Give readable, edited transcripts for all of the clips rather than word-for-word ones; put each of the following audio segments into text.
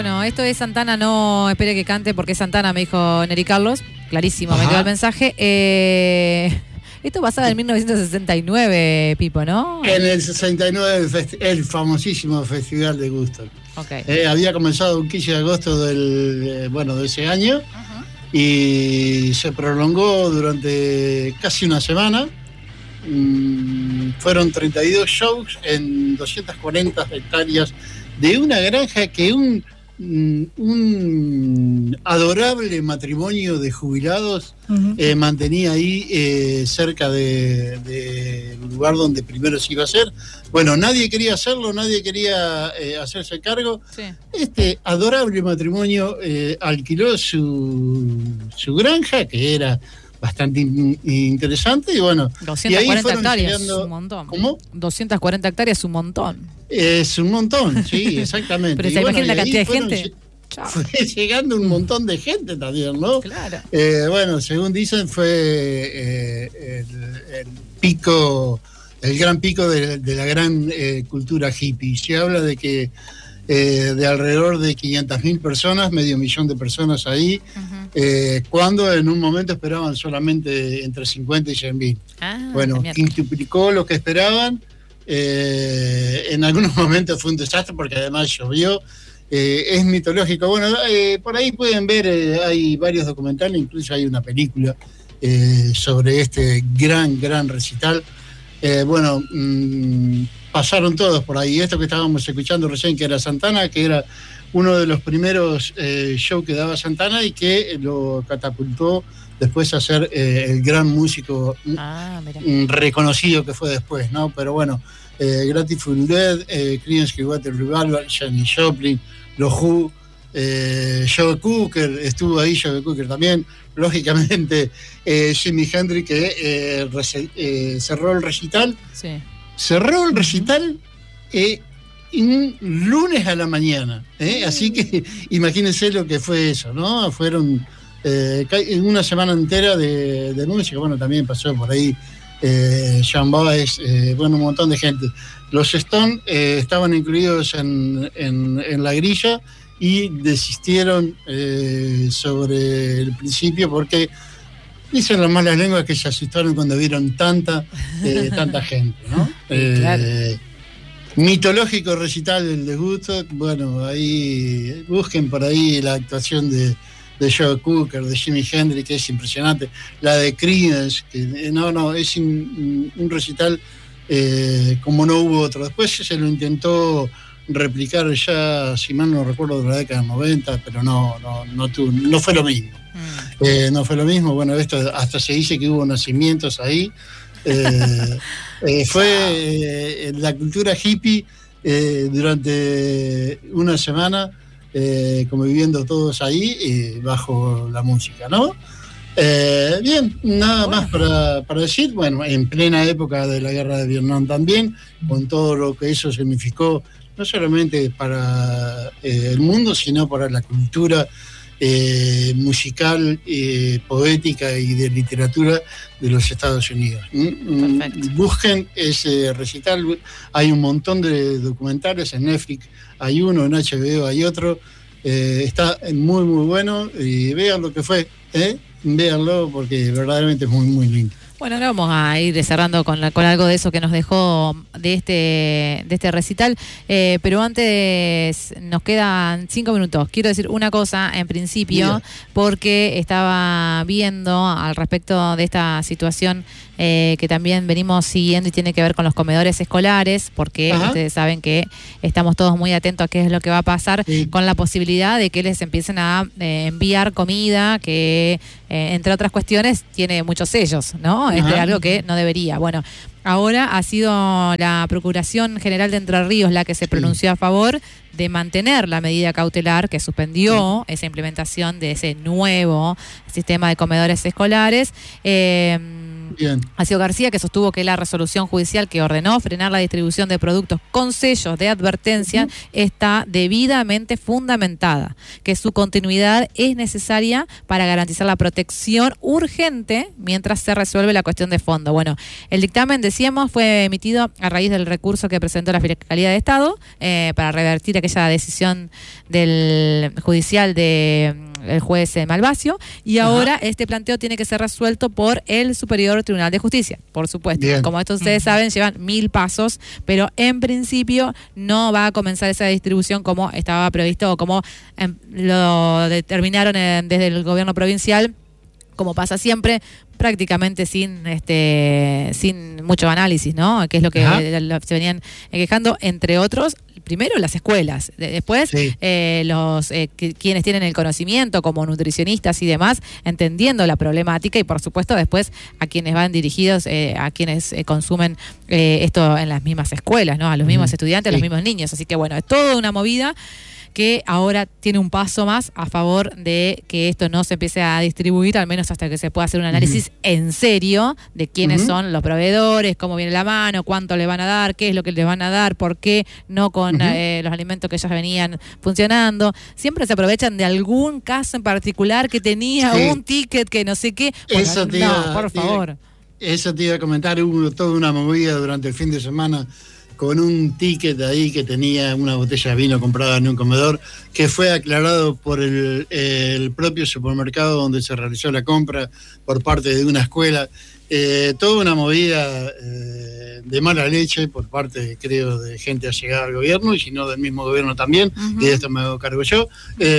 Bueno, esto es Santana, no espere que cante porque es Santana, me dijo Neri Carlos. Clarísimo, me quedó el mensaje. Esto pasaba en 1969, Pipo, ¿no? En el 69, el famosísimo Festival de Woodstock. Okay. Había comenzado el 15 de agosto de ese año. Y se prolongó durante casi una semana. Fueron 32 shows en 240 hectáreas de una granja que un adorable matrimonio de jubilados mantenía ahí cerca del lugar donde primero se iba a hacer. Bueno, nadie quería hacerlo, nadie quería hacerse cargo. Sí. Este adorable matrimonio alquiló su granja, que era bastante interesante, y bueno, 240 hectáreas, un montón. ¿Cómo? 240 hectáreas, un montón. Es un montón, sí, exactamente. Pero se imagina la cantidad de gente. Fue llegando un montón de gente también, ¿no? Claro. Bueno, según dicen, fue el pico, el gran pico de la gran cultura hippie. Se habla de que de alrededor de 500.000 personas, medio millón de personas ahí, cuando en un momento esperaban solamente entre 50 y 100.000. Bueno, quintuplicó lo que esperaban. En algunos momentos fue un desastre porque además llovió. Es mitológico. Bueno, por ahí pueden ver, hay varios documentales, incluso hay una película sobre este gran recital. Bueno, pasaron todos por ahí. Esto que estábamos escuchando recién, que era Santana, que era uno de los primeros shows que daba Santana y que lo catapultó después a ser el gran músico reconocido que fue después, ¿no? Pero bueno, Grateful Dead, Creedence Clearwater Revival, Janis Joplin, los Who, Joe Cooker, estuvo ahí Joe Cooker también, lógicamente Jimi Hendrix, que cerró el recital. Sí. Cerró el recital un lunes a la mañana, así que imagínense lo que fue eso, ¿no? Fueron una semana entera de música. Bueno, también pasó por ahí John Baez, bueno, un montón de gente. Los Stones estaban incluidos en la grilla y desistieron sobre el principio porque dicen las malas lenguas que se asustaron cuando vieron tanta gente, ¿no? Claro. Mitológico recital el de Woodstock. Bueno, ahí busquen por ahí la actuación de Joe Cooker, de Jimi Hendrix, que es impresionante. La de Creedence, que es un recital como no hubo otro. Después se lo intentó replicar ya, si mal no recuerdo, de la década del 90, pero no fue lo mismo. No fue lo mismo. Bueno, esto hasta se dice que hubo nacimientos ahí. Fue la cultura hippie durante una semana, conviviendo todos ahí bajo la música, ¿no? Bien, nada más para decir. Bueno, en plena época de la guerra de Vietnam también, con todo lo que eso significó, no solamente para el mundo, sino para la cultura musical, poética y de literatura de los Estados Unidos. Busquen ese recital. Hay un montón de documentales en Netflix, hay uno, en HBO hay otro. Está muy bueno, y vean lo que fue, véanlo porque verdaderamente es muy lindo. Bueno, ahora vamos a ir cerrando con algo de eso que nos dejó de este recital, pero antes nos quedan 5 minutos. Quiero decir una cosa en principio, porque estaba viendo al respecto de esta situación que también venimos siguiendo y tiene que ver con los comedores escolares, porque ustedes saben que estamos todos muy atentos a qué es lo que va a pasar con la posibilidad de que les empiecen a enviar comida que, entre otras cuestiones, tiene muchos sellos, ¿no? Es algo que no debería. Bueno, ahora ha sido la Procuración General de Entre Ríos la que se pronunció a favor de mantener la medida cautelar que suspendió esa implementación de ese nuevo sistema de comedores escolares. Acio García, que sostuvo que la resolución judicial que ordenó frenar la distribución de productos con sellos de advertencia está debidamente fundamentada, que su continuidad es necesaria para garantizar la protección urgente mientras se resuelve la cuestión de fondo. Bueno, el dictamen, decíamos, fue emitido a raíz del recurso que presentó la Fiscalía de Estado para revertir aquella decisión del judicial del juez Malvasio, y ahora este planteo tiene que ser resuelto por el Superior Tribunal de Justicia, por supuesto. Bien. Como esto ustedes saben, llevan 1000 pasos, pero en principio no va a comenzar esa distribución como estaba previsto o como lo determinaron desde el gobierno provincial, como pasa siempre, prácticamente sin mucho análisis, ¿no? Que es lo que se venían quejando, entre otros, primero las escuelas, después quienes tienen el conocimiento como nutricionistas y demás, entendiendo la problemática, y por supuesto después a quienes van dirigidos, a quienes consumen esto en las mismas escuelas, ¿no? A los mismos estudiantes, a los mismos niños. Así que bueno, es toda una movida que ahora tiene un paso más a favor de que esto no se empiece a distribuir, al menos hasta que se pueda hacer un análisis en serio de quiénes son los proveedores, cómo viene la mano, cuánto le van a dar, qué es lo que les van a dar, por qué no con los alimentos que ya venían funcionando. Siempre se aprovechan de algún caso en particular que tenía un ticket que no sé qué. Bueno, por favor. Eso te iba a comentar, hubo toda una movida durante el fin de semana con un ticket ahí que tenía una botella de vino comprada en un comedor, que fue aclarado por el propio supermercado donde se realizó la compra por parte de una escuela. Toda una movida de mala leche por parte, creo, de gente allegada al gobierno, y si no del mismo gobierno también, y de esto me hago cargo yo.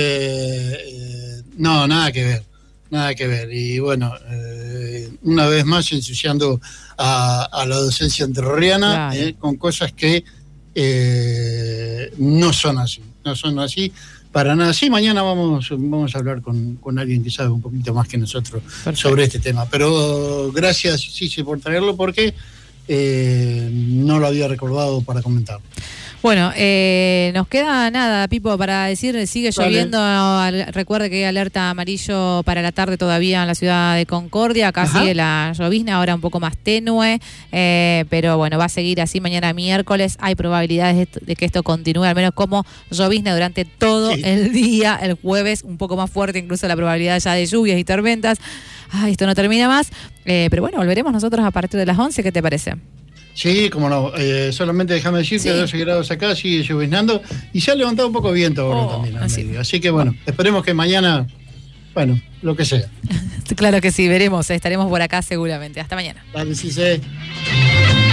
No, nada que ver. Y bueno, una vez más ensuciando a la docencia entrerriana, con cosas que no son así para nada. Sí, mañana vamos a hablar con alguien que sabe un poquito más que nosotros sobre este tema, pero gracias, Cici, por traerlo, porque no lo había recordado para comentar. Bueno, nos queda nada, Pipo, para decir, sigue lloviendo. Recuerde que hay alerta amarillo para la tarde todavía en la ciudad de Concordia. Acá sigue la llovizna, ahora un poco más tenue, pero bueno, va a seguir así mañana miércoles. Hay probabilidades de que esto continúe, al menos como llovizna durante todo el día. El jueves un poco más fuerte, incluso la probabilidad ya de lluvias y tormentas. Esto no termina más, pero bueno, volveremos nosotros a partir de las 11, ¿qué te parece? Sí, como no. Solamente déjame decir que a 12 grados acá sigue lloviznando y se ha levantado un poco viento ahora también. Así que bueno, esperemos que mañana, bueno, lo que sea. Claro que sí, veremos, estaremos por acá seguramente. Hasta mañana. Dale, sí sé.